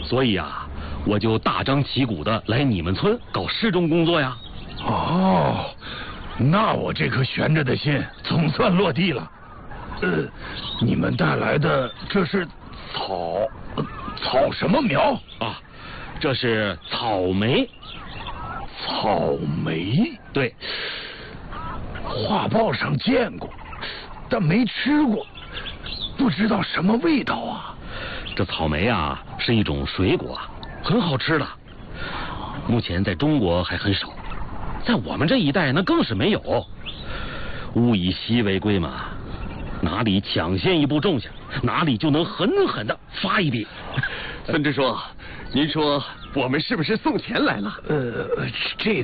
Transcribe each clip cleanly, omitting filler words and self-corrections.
所以啊，我就大张旗鼓的来你们村搞施种工作呀。 哦，那我这颗悬着的心总算落地了。你们带来的这是草什么苗啊？这是草莓。 草莓？ 对， 画报上见过，但没吃过，不知道什么味道啊。 这草莓啊是一种水果，很好吃的，目前在中国还很少，在我们这一带那更是没有。物以稀为贵嘛，哪里抢先一步种下，哪里就能狠狠的发一笔。 孙支书，您说我们是不是送钱来了？ 这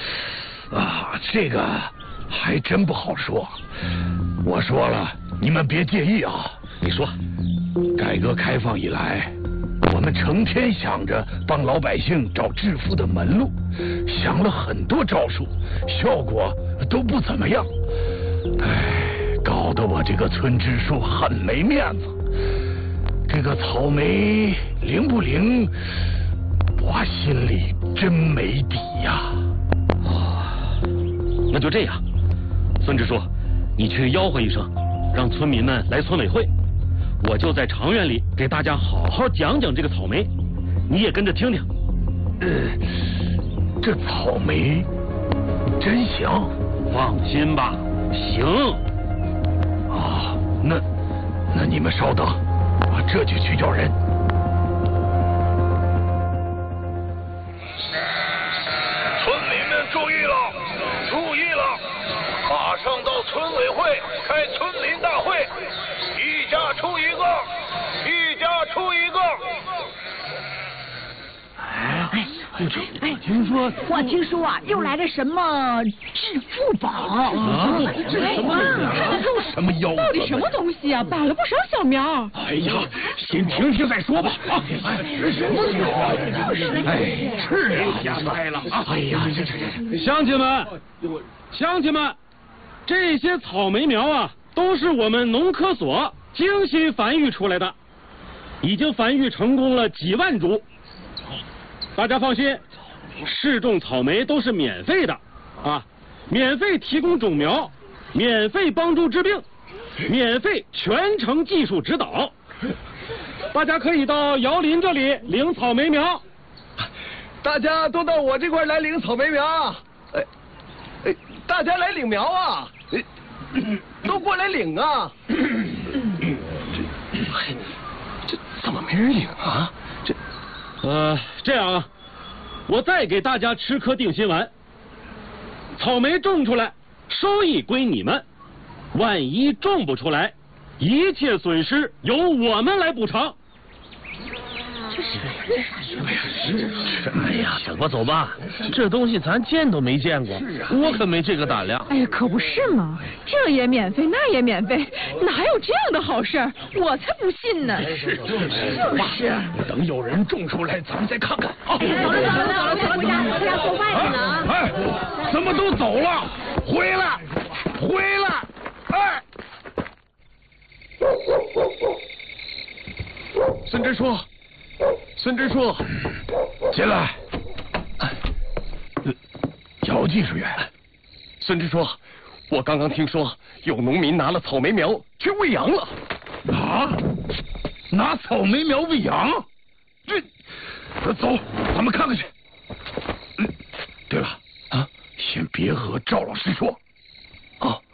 个还真不好说。我说了，你们别介意啊。 你说， 改革开放以来，我们成天想着帮老百姓找致富的门路，想了很多招数，效果都不怎么样。搞得我这个村支书很没面子。这个草莓灵不灵，我心里真没底呀。 那就这样，孙支书，你去吆喝一声，让村民们来村委会，我就在长院里给大家好好讲讲这个草莓，你也跟着听听。 这草莓真行？ 放心吧，行。 啊，那你们稍等，我这就去叫人。村民们注意了，注意了！马上到村委会开村民大会，一家出一个，一家出一个。 我听说啊，又来了什么致富宝啊？ 又什么妖？ 到底什么东西啊？摆了不少小苗。 哎呀，先听听再说吧。什么鸟？是呀，来了。哎呀， 乡亲们，这些草莓苗啊，都是我们农科所精心繁育出来的，已经繁育成功了几万株。大家放心，试种草莓都是免费的啊，免费提供种苗，免费帮助治病，免费全程技术指导。大家可以到姚林这里领草莓苗。 大家都到我这块来领草莓苗啊！大家来领苗啊！都过来领啊！这怎么没人领啊？ 这样啊，我再给大家吃颗定心丸。草莓种出来，收益归你们；万一种不出来，一切损失由我们来补偿。 哎呀，走吧走吧，这东西咱见都没见过，我可没这个胆量。 哎呀，可不是嘛，这也免费，那也免费，哪有这样的好事？我才不信呢！ 就是，等有人种出来，咱们再看看啊。 走了，回家做饭去了啊！ 哎，怎么都走了？回来！哎！ 孙支书， 进来。姚技术员， 孙支书，我刚刚听说有农民拿了草莓苗去喂羊了。 啊？拿草莓苗喂羊？走，咱们看看去。对了啊，先别和赵老师说。 哦。